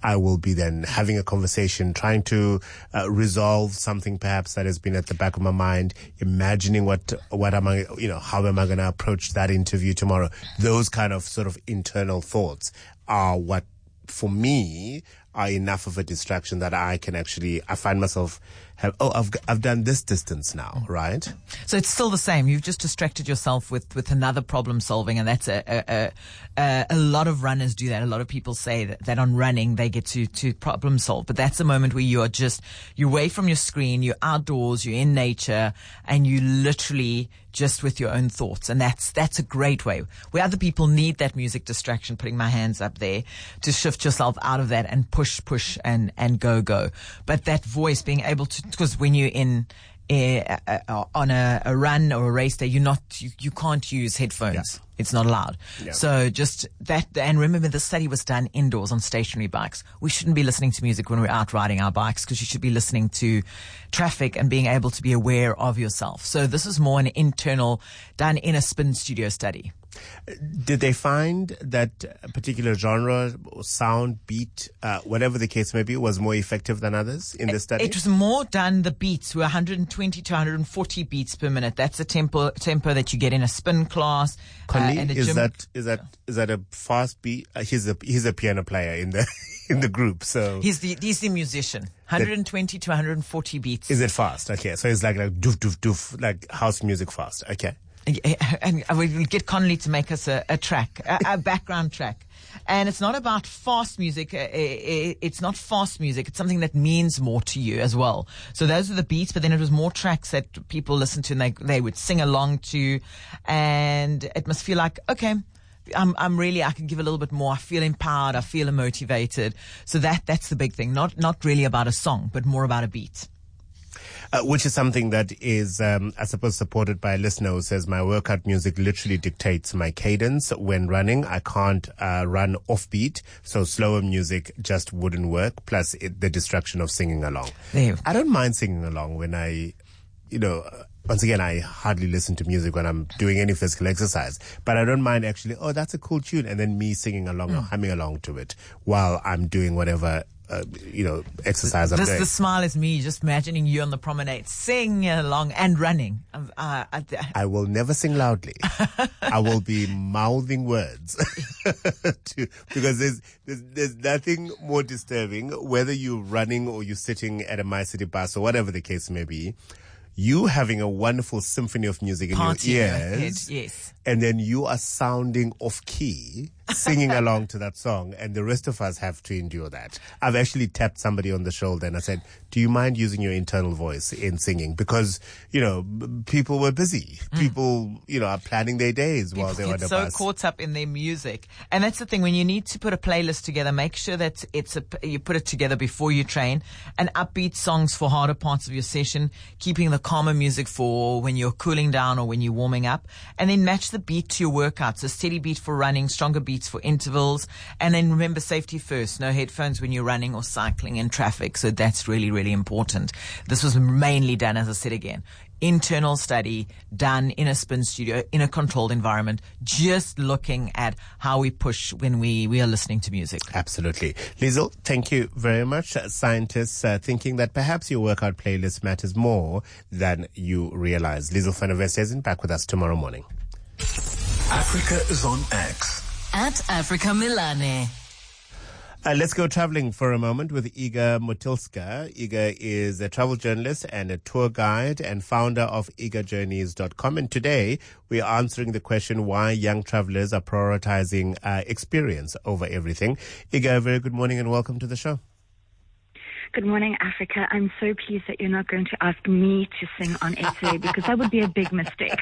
I will be then having a conversation, trying to resolve something perhaps that has been at the back of my mind, imagining what am I, how am I going to approach that interview tomorrow? Those kind of sort of internal thoughts are what, for me, are enough of a distraction that I find myself I've done this distance now, right? So it's still the same. You've just distracted yourself with another problem solving, and that's a lot of runners do that. A lot of people say that on running they get to problem solve, but that's a moment where you're away from your screen, you're outdoors, you're in nature, and you literally just with your own thoughts. And that's a great way. Where other people need that music distraction, putting my hands up there to shift yourself out of that and push and go. But that voice, being able to, because when you're on a run or a race day, you can't use headphones. Yeah. It's not allowed. Yeah. So just that, and remember the study was done indoors on stationary bikes. We shouldn't be listening to music when we're out riding our bikes, because you should be listening to traffic and being able to be aware of yourself. So this is more an internal, done in a spin studio study. Did they find that a particular genre, sound, beat, whatever the case may be, was more effective than others in the study? It was more done, the beats were 120 to 140 beats per minute. That's the tempo that you get in a spin class. Connie, is that a fast beat? He's a piano player in the group, so he's the musician. 120 to 140 beats. Is it fast? Okay, so it's like doof doof doof, like house music fast. Okay. And we'll get Connolly to make us a track, a background track. And it's not about fast music. It's not fast music. It's something that means more to you as well. So those are the beats, but then it was more tracks that people listened to and they would sing along to. And it must feel like, okay, I can give a little bit more. I feel empowered. I feel motivated. So that's the big thing. Not really about a song, but more about a beat. Which is something that is, I suppose, supported by a listener who says, my workout music literally dictates my cadence when running. I can't run offbeat, so slower music just wouldn't work, plus the distraction of singing along. I don't mind singing along when once again, I hardly listen to music when I'm doing any physical exercise, but I don't mind actually, that's a cool tune, and then me singing along or humming along to it while I'm doing whatever exercise I'm doing. The smile is me just imagining you on the promenade, singing along and running. I will never sing loudly. I will be mouthing words because there's nothing more disturbing, whether you're running or you're sitting at a MyCiti bus or whatever the case may be. You having a wonderful symphony of music in your ears, yes, and then you are sounding off key, singing along to that song, and the rest of us have to endure that. I've actually tapped somebody on the shoulder and I said, do you mind using your internal voice in singing? Because, people were busy. People, are planning their days while they were on the bus. So caught up in their music. And that's the thing, when you need to put a playlist together, make sure that you put it together before you train, and upbeat songs for harder parts of your session, keeping the calmer music for when you're cooling down or when you're warming up, and then match the beat to your workout. So steady beat for running, stronger beats for intervals, and then remember safety first. No headphones when you're running or cycling in traffic. So that's really, really important. This was mainly done, as I said again, internal study done in a spin studio in a controlled environment, just looking at how we push when we are listening to music. Absolutely. Liesl, thank you very much. Scientists thinking that perhaps your workout playlist matters more than you realize. Liesl van der Westhuizen back with us tomorrow morning. Africa is on X. At Africa Milane. Let's go traveling for a moment with Iga Motilska. Iga is a travel journalist and a tour guide and founder of igajourneys.com. And today we are answering the question why young travelers are prioritizing experience over everything. Iga, a very good morning and welcome to the show. Good morning, Africa. I'm so pleased that you're not going to ask me to sing on air today, because that would be a big mistake.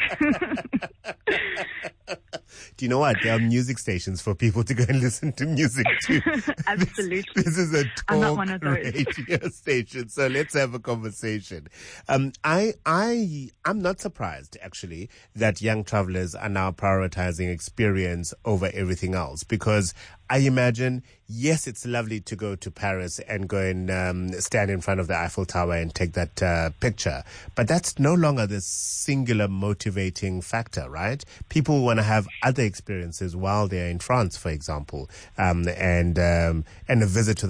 Do you know what? There are music stations for people to go and listen to music to. Absolutely. This is a I'm not one of those. radio station, so let's have a conversation. I'm not surprised, actually, that young travelers are now prioritizing experience over everything else, because I imagine, yes, it's lovely to go to Paris and go and stand in front of the Eiffel Tower and take that picture. But that's no longer the singular motivating factor, right? People want to have other experiences while they're in France, for example, and a visit to